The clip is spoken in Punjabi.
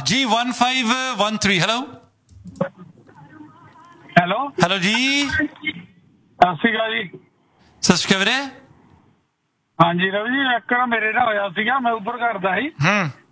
ਜੀ 1513 ਹੈਲੋ ਹੈਲੋ ਹੈਲੋ ਜੀ ਸਤਿ ਸ਼੍ਰੀ ਅਕਾਲ ਜੀ। ਸਤਿ ਸ਼੍ਰੀ ਅਕਾਲ ਵੀਰੇ। ਹਾਂਜੀ ਰਵੀ ਜੀ, ਇੱਕ ਨਾ ਮੇਰੇ ਨਾਲ ਹੋਇਆ ਸੀਗਾ, ਮੈਂ ਉਬਰ ਕਰਦਾ ਸੀ।